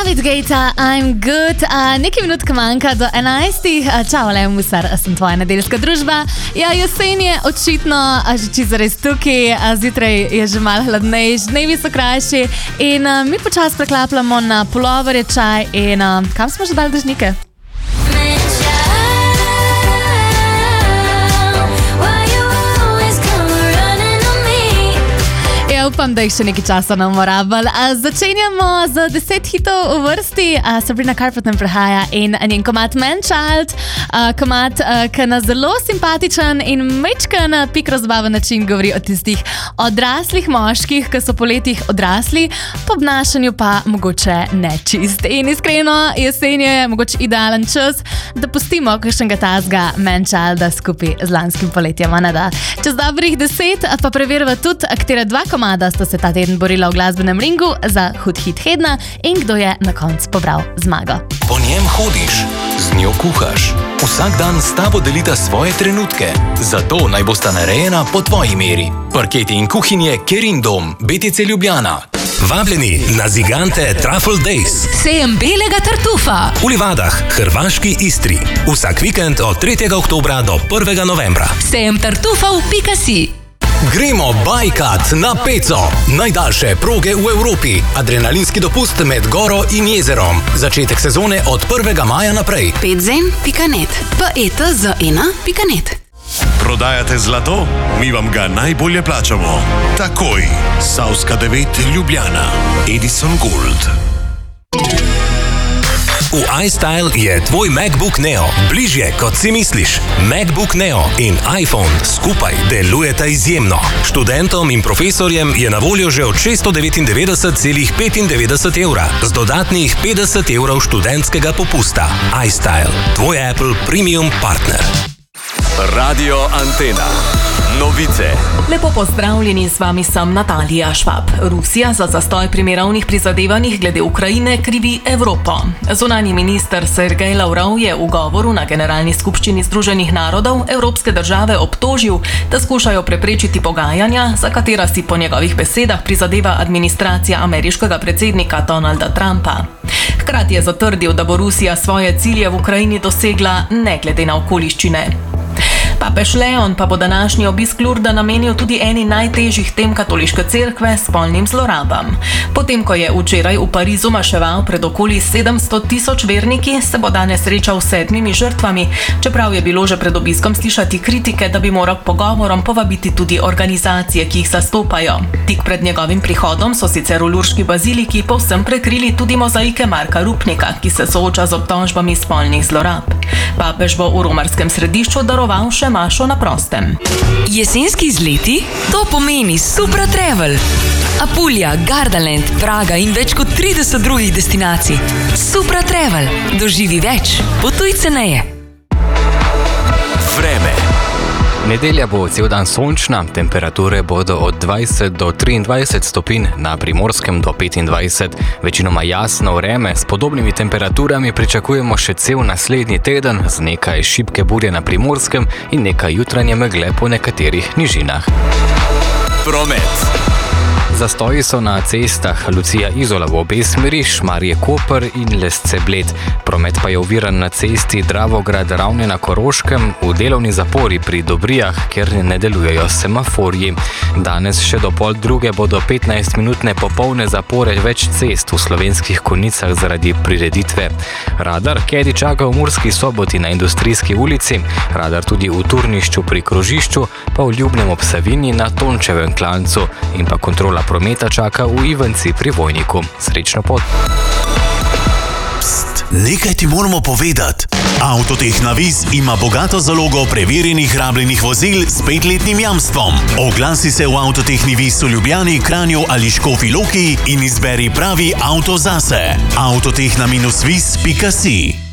David Guetta, I'm good. Nekaj minut manjka do 11. Čau, Leo Musar, sem tvoja nedeljska družba. Ja, jesen je očitno že čisto res tukaj, zjutraj je že malo hladnejš, dnevi so krajši in mi počas preklapljamo na puloverje, čaj in kam smo že dali dežnike? Upam, da jih še nekaj časa ne bomo rabili. Začenjamo z 10 hitov v vrsti. Sabrina Carpenter prihaja in njen komad Man Child. Komad, ki na zelo simpatičen in mečken pikro zabaven način govori o tistih odraslih moških, ki so po letih odrasli, po obnašanju pa mogoče nečist. In iskreno, jesen je mogoče idealen čas, da pustimo kakšnega tazga Man Childa skupaj z lanskim poletjem. Čez dobrih 10 pa preverva tudi, katere dva komada sta se ta teden borila v glasbenem ringu za hud hit tedna in kdo je na koncu pobral zmago. Po njem hodiš, z njo kuhaš. Vsak dan s tabo delita svoje trenutke. Zato naj bosta narejena po tvoji meri. Parketi in kuhinje Kerin Dom, BTC Ljubljana. Vabljeni na Zigante Truffle Days. Sejem belega tartufa. V Livadah, hrvaški Istri. Vsak vikend od 3. oktobra do 1. novembra. Sejem tartufa v Pikasi. Gremo bajkat na Peco. Najdaljše proge v Evropi. Adrenalinski dopust med goro in jezerom. Začetek sezone od 1. maja naprej. Petzen.net PETZN.net. Prodajate zlato? Mi vam ga najbolje plačamo. Takoj. Savska 9 Ljubljana. Edison Gold. V iStyle je tvoj MacBook Neo bližje, kot si misliš. MacBook Neo in iPhone skupaj delujeta izjemno. Študentom in profesorjem je na voljo že od 699,95 evra z dodatnih 50 evrov študentskega popusta. iStyle, tvoj Apple Premium partner. Radio Antena. Novice. Lepo pozdravljeni, z vami sem Natalija Švab. Rusija za zastoj pri mirovnih prizadevanjih glede Ukrajine krivi Evropo. Zunanji minister Sergej Lavrov je v govoru na Generalni skupščini Združenih narodov evropske države obtožil, da skušajo preprečiti pogajanja, za katera si po njegovih besedah prizadeva administracija ameriškega predsednika Donalda Trumpa. Hkrati je zatrdil, da bo Rusija svoje cilje v Ukrajini dosegla ne glede na okoliščine. Papež Leon pa bo današnji obisk Lurda namenil tudi eni najtežjih tem katoliške cerkve, spolnim zlorabam. Potem, ko je včeraj v Parizu maševal pred okoli 700 tisoč verniki, se bo danes srečal s 7 žrtvami, čeprav je bilo že pred obiskom slišati kritike, da bi moral k pogovorom povabiti tudi organizacije, ki jih zastopajo. Tik pred njegovim prihodom so sicer v lurški baziliki povsem prekrili tudi mozaike Marka Rupnika, ki se sooča z obtožbami spolnih zlorab. Papež bo v romarskem središču daroval še mašo na prostem. Jesenski izleti? To pomeni Supra Travel. Apulja, Gardaland, Praga in več kot 30 drugih destinacij. Supra Travel. Doživi več. Potuj ceneje. Vreme. Nedelja bo cel dan sončna, temperature bodo od 20 do 23 stopinj, na Primorskem do 25, večinoma jasno vreme, s podobnimi temperaturami pričakujemo še cel naslednji teden, z nekaj šibke burje na Primorskem in nekaj jutranje megle po nekaterih nižinah. Promet. Zastoji so na cestah Lucija-Izola v obe smeri, Šmarje-Koper in Lesce-Bled. Promet pa je oviran na cesti Dravograd-Ravne na Koroškem, v delovni zapori pri Dobrijah, kjer ne delujejo semaforji. Danes še do 12:30 bodo 15-minutne popolne zapore več cest v Slovenskih Konjicah zaradi prireditve. Radar Kedi čaka v Murski Soboti na Industrijski ulici, radar tudi v Turnišču pri krožišču, pa v Ljubnem ob Savinji na Tončevem klancu in pa kontrola prometa čaka v Ivanci pri Vojniku. Srečno pot! Pst, nekaj ti moramo povedati. Avtotehna Viz ima bogato zalogo preverjenih rabljenih vozil s 5-letnim jamstvom. Oglasi se v Avtotehni Viz v Ljubljani, Kranju ali Škofji Loki in izberi pravi avto zase. Avtotehna-viz.si